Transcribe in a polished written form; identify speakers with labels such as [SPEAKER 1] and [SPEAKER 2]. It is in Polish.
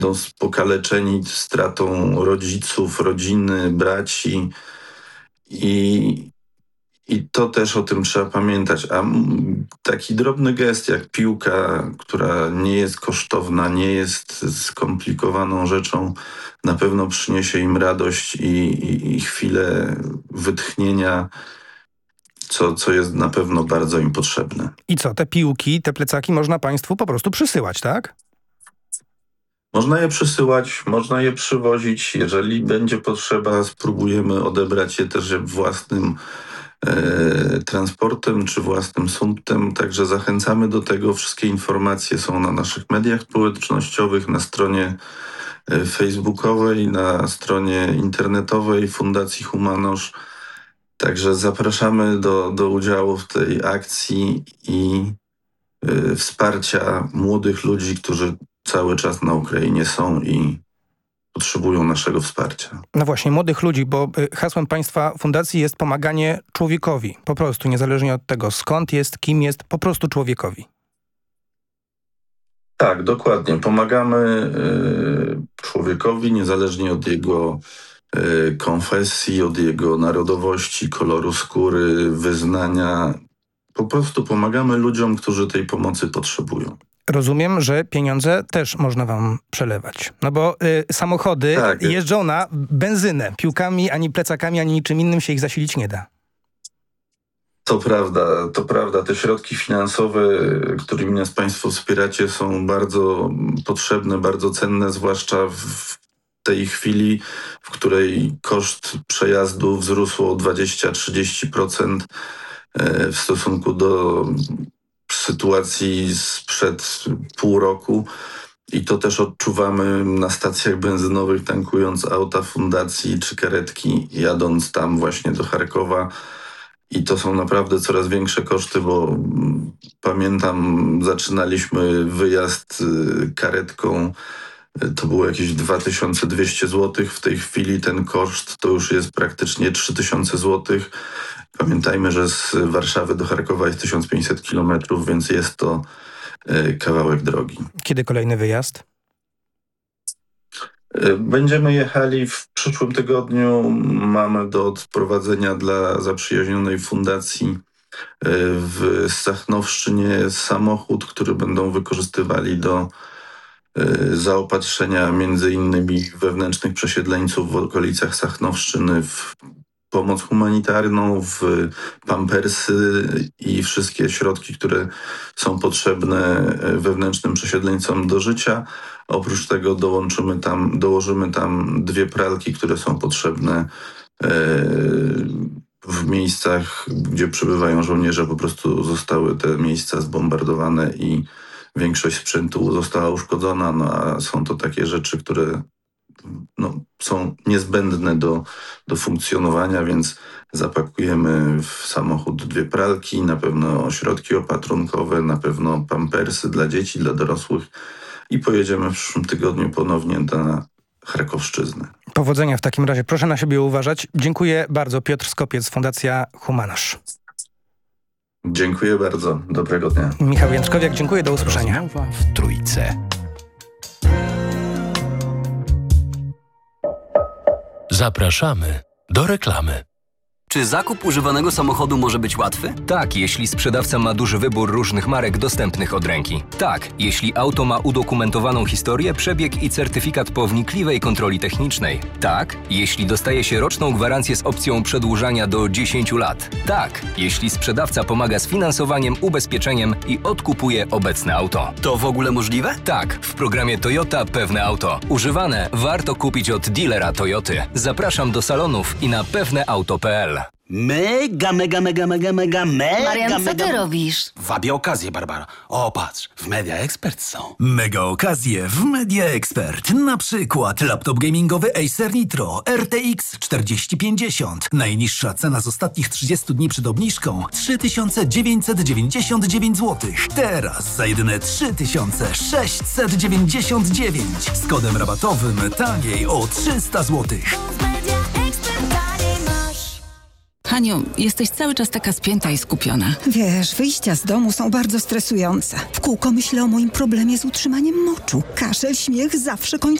[SPEAKER 1] pokaleczeni stratą rodziców, rodziny, braci i to też o tym trzeba pamiętać. A taki drobny gest jak piłka, która nie jest kosztowna, nie jest skomplikowaną rzeczą, na pewno przyniesie im radość i chwilę wytchnienia, co jest na pewno bardzo im potrzebne.
[SPEAKER 2] I co, te piłki, te plecaki można państwu po prostu przysyłać, tak?
[SPEAKER 1] Można je przysyłać, można je przywozić. Jeżeli będzie potrzeba, spróbujemy odebrać je też własnym transportem czy własnym sumptem. Także zachęcamy do tego. Wszystkie informacje są na naszych mediach społecznościowych, na stronie facebookowej, na stronie internetowej Fundacji Humanosz. Także zapraszamy do udziału w tej akcji i wsparcia młodych ludzi, którzy cały czas na Ukrainie są i potrzebują naszego wsparcia.
[SPEAKER 2] No właśnie, młodych ludzi, bo hasłem państwa fundacji jest pomaganie człowiekowi. Po prostu, niezależnie od tego, skąd jest, kim jest, po prostu człowiekowi.
[SPEAKER 1] Tak, dokładnie. Pomagamy człowiekowi, niezależnie od jego konfesji, od jego narodowości, koloru skóry, wyznania. Po prostu pomagamy ludziom, którzy tej pomocy potrzebują.
[SPEAKER 2] Rozumiem, że pieniądze też można wam przelewać. No bo samochody jeżdżą na benzynę. Piłkami, ani plecakami, ani niczym innym się ich zasilić nie da.
[SPEAKER 1] To prawda. Te środki finansowe, którymi nas państwo wspieracie, są bardzo potrzebne, bardzo cenne, zwłaszcza w tej chwili, w której koszt przejazdu wzrósł o 20-30% w stosunku do sytuacji sprzed pół roku. I to też odczuwamy na stacjach benzynowych, tankując auta fundacji czy karetki, jadąc tam właśnie do Charkowa. I to są naprawdę coraz większe koszty, bo pamiętam, zaczynaliśmy wyjazd karetką, to było jakieś 2200 zł. W tej chwili ten koszt to już jest praktycznie 3000 zł. Pamiętajmy, że z Warszawy do Charkowa jest 1500 km, więc jest to kawałek drogi.
[SPEAKER 2] Kiedy kolejny wyjazd?
[SPEAKER 1] Będziemy jechali w przyszłym tygodniu. Mamy do odprowadzenia dla zaprzyjaźnionej fundacji w Sachnowszczynie samochód, który będą wykorzystywali do zaopatrzenia między innymi wewnętrznych przesiedleńców w okolicach Sachnowszczyny w pomoc humanitarną, w pampersy i wszystkie środki, które są potrzebne wewnętrznym przesiedleńcom do życia. Oprócz tego dołożymy tam 2 pralki, które są potrzebne w miejscach, gdzie przebywają żołnierze. Po prostu zostały te miejsca zbombardowane i większość sprzętu została uszkodzona, a są to takie rzeczy, które są niezbędne do funkcjonowania, więc zapakujemy w samochód 2 pralki, na pewno środki opatrunkowe, na pewno pampersy dla dzieci, dla dorosłych i pojedziemy w przyszłym tygodniu ponownie na Charkowszczyznę.
[SPEAKER 2] Powodzenia w takim razie. Proszę na siebie uważać. Dziękuję bardzo. Piotr Skopiec, Fundacja Humanosz.
[SPEAKER 1] Dziękuję bardzo. Dobrego dnia.
[SPEAKER 2] Michał Jędrzkowiak, dziękuję. Do usłyszenia.
[SPEAKER 3] Rozmowa w Trójce. Zapraszamy do reklamy.
[SPEAKER 4] Czy zakup używanego samochodu może być łatwy?
[SPEAKER 5] Tak, jeśli sprzedawca ma duży wybór różnych marek dostępnych od ręki. Tak, jeśli auto ma udokumentowaną historię, przebieg i certyfikat po wnikliwej kontroli technicznej. Tak, jeśli dostaje się roczną gwarancję z opcją przedłużania do 10 lat. Tak, jeśli sprzedawca pomaga z finansowaniem, ubezpieczeniem i odkupuje obecne auto.
[SPEAKER 4] To w ogóle możliwe?
[SPEAKER 5] Tak, w programie Toyota Pewne Auto. Używane warto kupić od dealera Toyoty. Zapraszam do salonów i na pewneauto.pl.
[SPEAKER 4] Mega.
[SPEAKER 6] Marian, co ty robisz?
[SPEAKER 4] Wabię okazję, Barbara. O, patrz, w Media Expert są.
[SPEAKER 7] Mega okazje w Media Expert. Na przykład laptop gamingowy Acer Nitro RTX 4050. Najniższa cena z ostatnich 30 dni przed obniżką 3999 zł. Teraz za jedyne 3699. Z kodem rabatowym taniej o 300 zł.
[SPEAKER 8] Haniu, jesteś cały czas taka spięta i skupiona.
[SPEAKER 9] Wiesz, wyjścia z domu są bardzo stresujące. W kółko myślę o moim problemie z utrzymaniem moczu. Kaszel, śmiech zawsze kończy